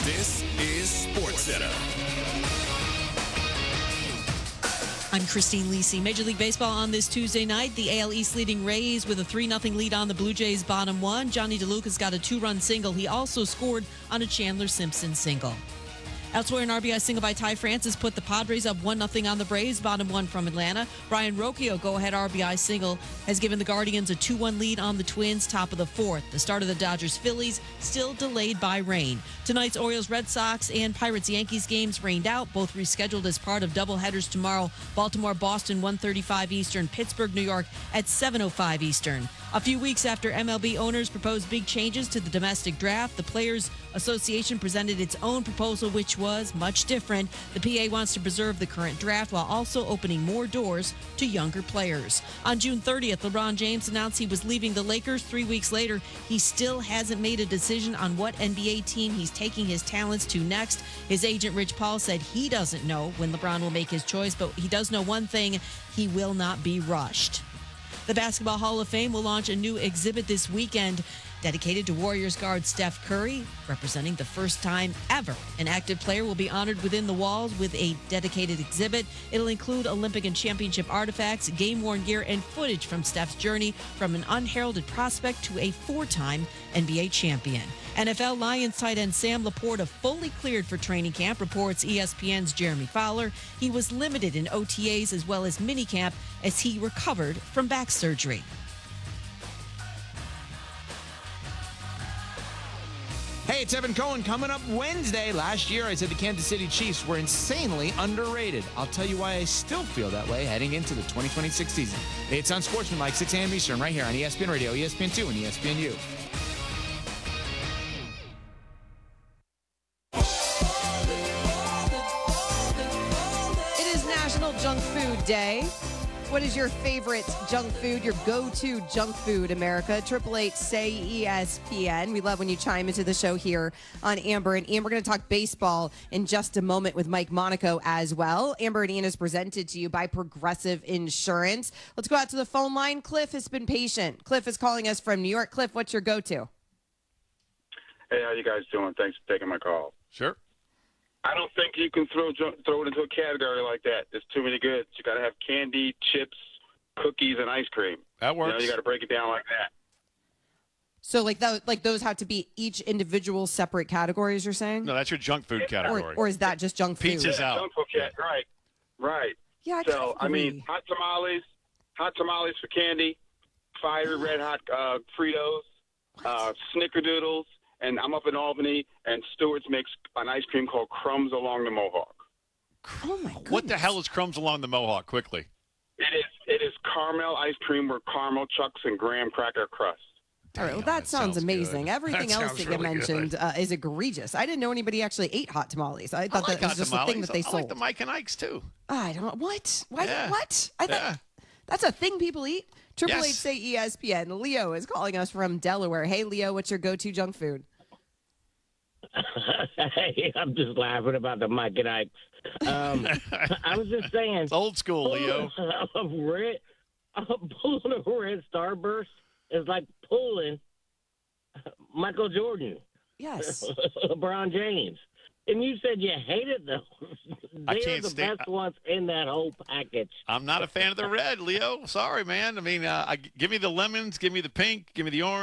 This is SportsCenter. I'm Christine Lisi. Major League Baseball on this Tuesday night. The AL East leading Rays with a 3-0 lead on the Blue Jays bottom one. Johnny DeLuca's got a 2-run single. He also scored on a Chandler Simpson single. Elsewhere, an RBI single by Ty Francis put the Padres up 1-0 on the Braves, bottom one from Atlanta. Brian Rocchio, go-ahead RBI single, has given the Guardians a 2-1 lead on the Twins, top of the fourth. The start of the Dodgers-Phillies still delayed by rain. Tonight's Orioles-Red Sox and Pirates-Yankees games rained out, both rescheduled as part of doubleheaders tomorrow. Baltimore-Boston, 1:35 Eastern. Pittsburgh-New York at 7:05 Eastern. A few weeks after MLB owners proposed big changes to the domestic draft, the Players Association presented its own proposal, which was much different. The PA wants to preserve the current draft while also opening more doors to younger players. On June 30th, LeBron James announced he was leaving the Lakers. 3 weeks later, he still hasn't made a decision on what NBA team he's taking his talents to next. His agent, Rich Paul, said he doesn't know when LeBron will make his choice, but he does know one thing: he will not be rushed. The Basketball Hall of Fame will launch a new exhibit this weekend dedicated to Warriors guard Steph Curry, representing the first time ever an active player will be honored within the walls with a dedicated exhibit. It'll include Olympic and championship artifacts, game-worn gear, and footage from Steph's journey from an unheralded prospect to a four-time NBA champion. NFL Lions tight end Sam Laporta fully cleared for training camp, reports ESPN's Jeremy Fowler. He was limited in OTAs as well as minicamp as he recovered from back surgery. Hey, it's Evan Cohen coming up Wednesday. Last year, I said the Kansas City Chiefs were insanely underrated. I'll tell you why I still feel that way heading into the 2026 season. It's on Sportsmanlike, 6 a.m. Eastern, right here on ESPN Radio, ESPN2, and ESPNU. It is National Junk Food Day. What is your favorite junk food, your go-to junk food, America? 888-SAY-ESPN. We love when you chime into the show here on Amber and Ian. We're going to talk baseball in just a moment with Mike Monaco as well. Amber and Ian is presented to you by Progressive Insurance. Let's go out to the phone line. Cliff has been patient. Cliff is calling us from New York. Cliff, what's your go-to? Hey, how you guys doing? Thanks for taking my call. Sure. I don't think you can throw it into a category like that. There's too many goods. You got to have candy, chips, cookies, and ice cream. That works. You got to break it down like that. So those have to be each individual separate categories, you're saying? No, that's your junk food category. Or is that just junk food? Pizza's out. Junk food, right. Yeah, So, I mean, hot tamales for candy, fiery red hot Fritos, Snickerdoodles. And I'm up in Albany, and Stewart's makes an ice cream called Crumbs Along the Mohawk. Oh, my goodness. What the hell is Crumbs Along the Mohawk? Quickly. It is caramel ice cream with caramel chucks and graham cracker crust. All right, well, that sounds amazing. good. Everything That else sounds that you really mentioned is egregious. I didn't know anybody actually ate hot tamales. I thought like that was just hot a thing that they tamales. I sold. like the Mike and Ike's, too. I don't. What? Why? Yeah. What? I thought Yeah. that's a thing people eat. Triple H Yes. say ESPN. Leo is calling us from Delaware. Hey, Leo, what's your go-to junk food? Hey, I'm just laughing about the Mike and Ike. I was just saying. It's old school, Leo. Pulling a red starburst is like pulling Michael Jordan. Yes. LeBron James. And you said you hated them. I They're can't the stand- best ones in that whole package. I'm not a fan of the red, Leo. Sorry, man. I mean, give me the lemons, give me the pink, give me the orange.